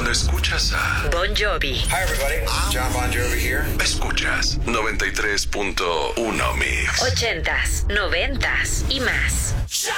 cuando escuchas a Bon Jovi. Hi everybody, John Bon Jovi here. Escuchas 93.1 Mix. 80s, 90s y más.